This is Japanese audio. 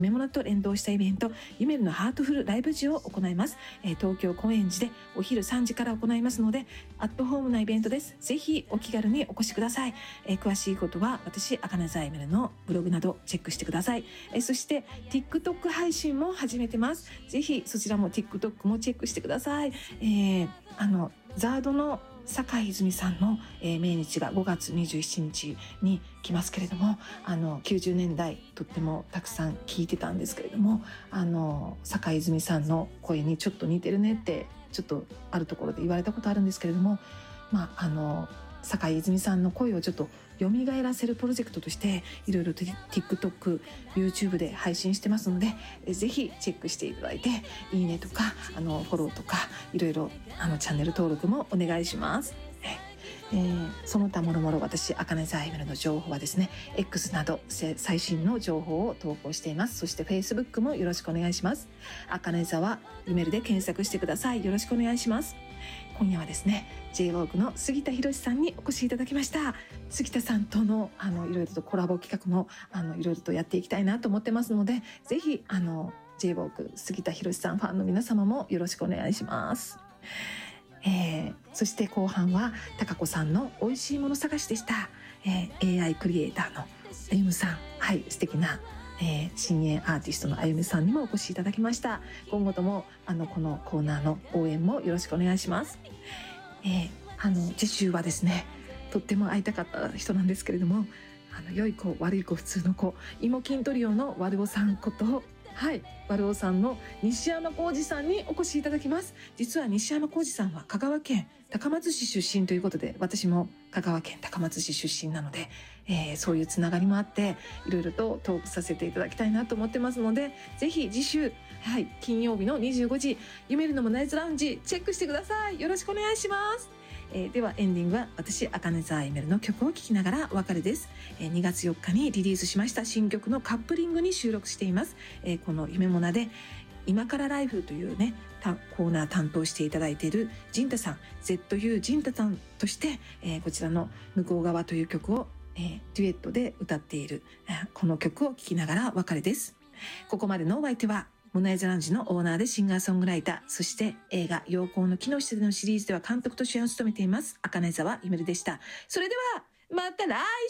メモナと連動したイベント、ゆめるのハートフルライブ時を行います。東京高円寺でお昼3時から行いますので、アットホームなイベントです。ぜひお気軽にお越しください。詳しいことは私、茜沢ゆめるのブログなどチェックしてください。そして TikTok 配信も始めてます。ぜひそちらも TikTok もチェックしてください。ザードの坂井泉さんの、命日が5月27日に来ますけれども、90年代とってもたくさん聞いてたんですけれども、坂井泉さんの声にちょっと似てるねってちょっとあるところで言われたことあるんですけれども、坂井泉さんの声をちょっと蘇らせるプロジェクトとしていろいろと TikTok、YouTube で配信してますので、ぜひチェックしていただいて、いいねとかフォローとかいろいろチャンネル登録もお願いします。その他もろもろ私、茜沢ゆめるの情報はですね、X など最新の情報を投稿しています。そして Facebook もよろしくお願いします。茜沢ゆめるで検索してください。よろしくお願いします。今夜はですね、 J-WALK の杉田博さんにお越しいただきました。杉田さんとのいろいろとコラボ企画もいろいろとやっていきたいなと思ってますので、ぜひJ-WALK 杉田博さんファンの皆様もよろしくお願いします。そして後半は高子さんの美味しいもの探しでした。AI クリエイターのあゆむさん、素敵な新鋭アーティストのあゆみさんにもお越しいただきました。今後ともこのコーナーの応援もよろしくお願いします。次週はですね、とっても会いたかった人なんですけれども、良い子悪い子普通の子、芋筋トリオの悪尾さんこと悪尾さんの西山浩二さんにお越しいただきます。実は西山浩二さんは香川県高松市出身ということで、私も香川県高松市出身なので、そういうつながりもあっていろいろとトークさせていただきたいなと思ってますので、ぜひ次週、金曜日の25時ゆめるのもナイズラウンジチェックしてください。よろしくお願いします。ではエンディングは私、茜沢ゆめるの曲を聴きながらお別れです。2月4日にリリースしました新曲のカップリングに収録しています。この夢もなで今からライフというねコーナー担当していただいている陣太さん、 ZU 陣太さんとして、こちらの向こう側という曲を、デュエットで歌っている、この曲を聴きながらお別れです。ここまでのお相手はモナイザランジのオーナーでシンガーソングライター、そして映画陽光の木の下でのシリーズでは監督と主演を務めています茜沢ゆめるでした。それではまた来